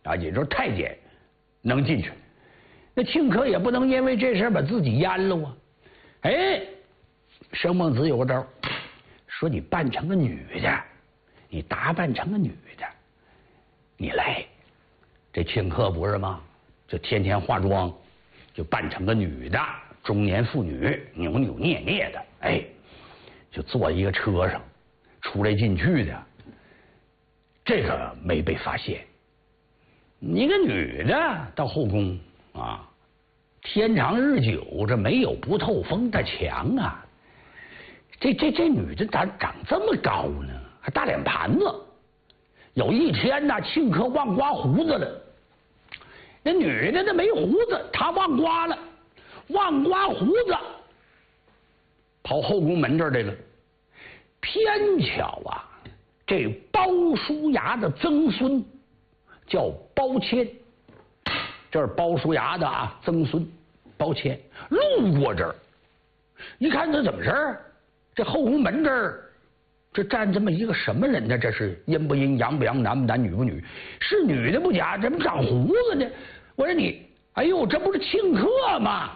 啊，也就是太监能进去。那庆科也不能因为这事把自己淹了啊！哎，生孟子有个招，说你扮成个女的，你打扮成个女的，你来。这庆科不是吗？就天天化妆，就扮成个女的，中年妇女，扭扭捏捏的，哎，就坐一个车上，出来进去的，这个没被发现。你个女的到后宫啊，天长日久，这没有不透风的墙啊。这女的咋长这么高呢？还大脸盘子。有一天呢，庆科忘刮胡子了。那女的那没胡子，她忘刮了，忘刮胡子，跑后宫门这儿来了。偏巧啊，这鲍叔牙的曾孙叫包谦，这是鲍叔牙的啊曾孙包谦，路过这儿，一看这怎么事儿？这后宫门这儿，这站这么一个什么人呢？这是阴不阴，阳不阳，男不男，女不女？是女的不假，怎么长胡子呢？我说你，哎呦，这不是庆科吗？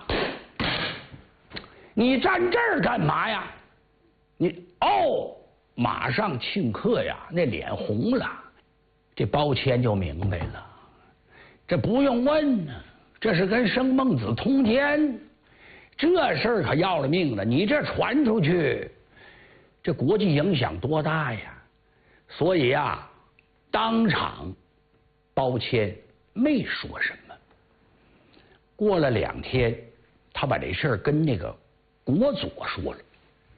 你站这儿干嘛呀？你哦，马上庆科呀，那脸红了。这包谦就明白了，这不用问呢，这是跟生孟子通奸，这事儿可要了命了。你这传出去，这国际影响多大呀？所以啊，当场包谦没说什么。过了2天，他把这事儿跟那个国佐说了。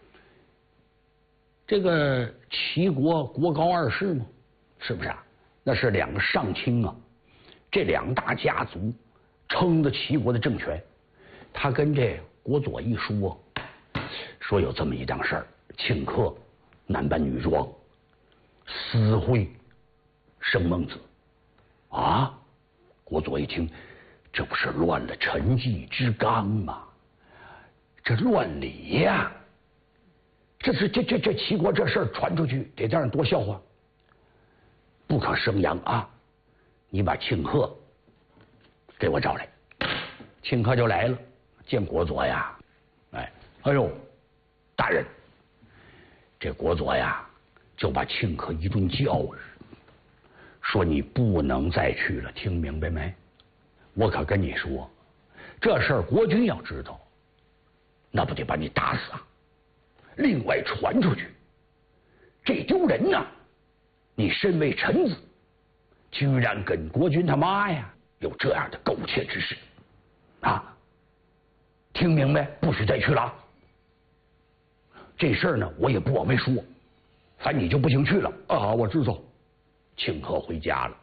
这个齐国国高2世嘛，是不是啊？那是2个上卿啊，这2大家族撑着齐国的政权。他跟这国佐一说，说有这么一档事儿，庆科男扮女装，私会生孟子啊。国佐一听，这不是乱了陈纪之纲吗？这乱礼呀！这齐国这事儿传出去，得让人多笑话，不可生扬啊！你把庆科给我找来。庆科就来了，见国佐呀，哎呦，大人，这国佐呀就把庆科一顿教育，说你不能再去了，听明白没？我可跟你说，这事儿国君要知道，那不得把你打死啊！另外传出去，这丢人呐！你身为臣子，居然跟国君他妈呀有这样的苟且之事啊！听明白？不许再去了。这事儿呢，我也不往外说，反正你就不行去了啊！我知道。庆科回家了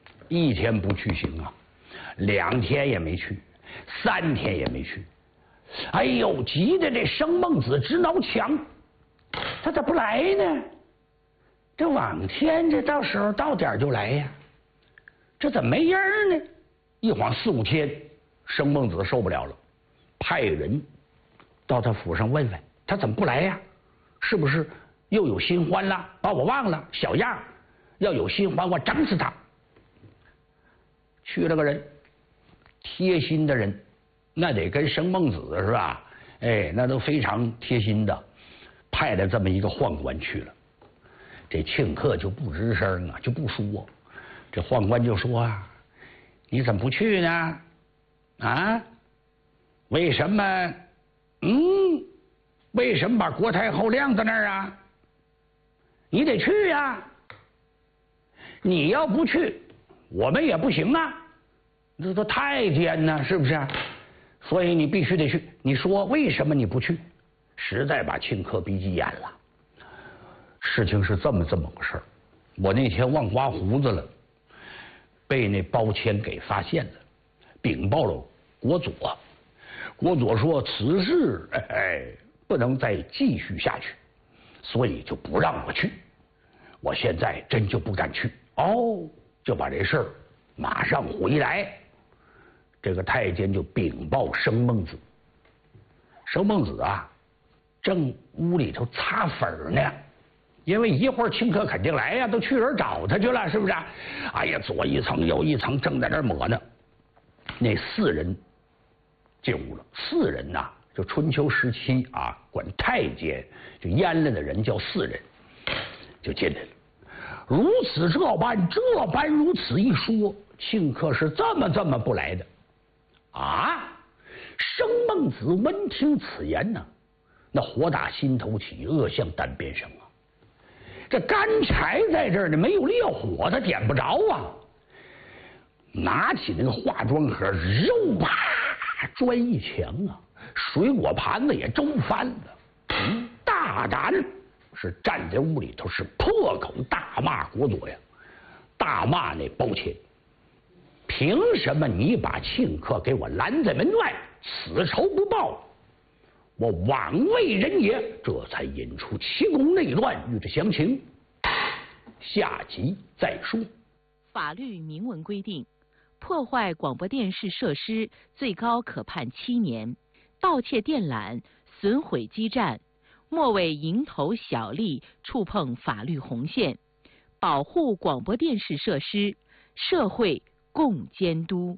，1天不去行啊，2天也没去，3天也没去。哎呦，急得这生孟子直挠墙，他咋不来呢？这往天这到时候到点就来呀，这怎么没音儿呢？一晃4、5天，生孟子受不了了，派人到他府上问问他怎么不来呀？是不是又有新欢了？把我忘了？小样！要有新欢，我整死他！去了个人，贴心的人，那得跟生孟子是吧？哎，那都非常贴心的，派了这么一个宦官去了。这庆科就不吱声啊，就不说。这宦官就说啊：“你怎么不去呢？啊？为什么？为什么把国太后晾在那儿啊？你得去呀！你要不去，我们也不行啊。这都太监呢，是不是？所以你必须得去。你说为什么你不去？实在把庆科逼急眼了。事情是这么个事儿，我那天忘刮胡子了，被那包谦给发现了，禀报了国佐。国佐说此事不能再继续下去，所以就不让我去。我现在真就不敢去哦，就把这事儿马上回来。这个太监就禀报生孟子。生孟子啊，正屋里头擦粉呢， 因为一会儿庆客肯定来呀，都去人找他去了，是不是？哎呀，左一层右一层，正在那抹呢。那4人进屋了。4人呐，就春秋时期啊，管太监就阉了的人叫4人，就进来了。如此这般如此一说，庆客是这么不来的啊！生孟子闻听此言呢，那火打心头起，恶向胆边生啊！这干柴在这儿呢，没有烈火，他点不着啊！拿起那个化妆盒，肉啪砖一墙啊，水果盘子也周翻了，大胆是站在屋里头是破口大骂国佐呀，大骂那包谦，凭什么你把庆客给我拦在门外，此仇不报，我枉为人也，这才引出齐公内乱，与之详情下集再说。 法律明文规定，破坏广播电视设施最高可判7年，盗窃电缆、损毁基站，莫为蝇头小利，触碰法律红线。保护广播电视设施，社会共监督。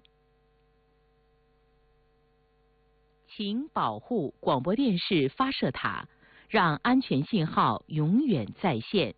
请保护广播电视发射塔，让安全信号永远在线。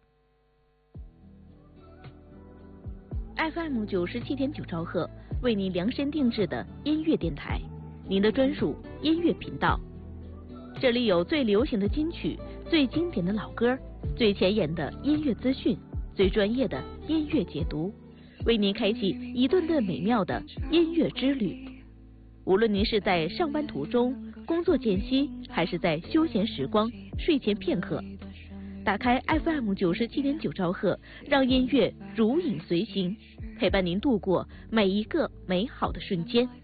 FM 97.9兆赫为您量身定制的音乐电台，您的专属音乐频道。这里有最流行的金曲、最经典的老歌、最前沿的音乐资讯、最专业的音乐解读，为您开启一顿顿美妙的音乐之旅。无论您是在上班途中、工作间隙，还是在休闲时光、睡前片刻，打开 FM 97.9兆赫，让音乐如影随形，陪伴您度过每一个美好的瞬间。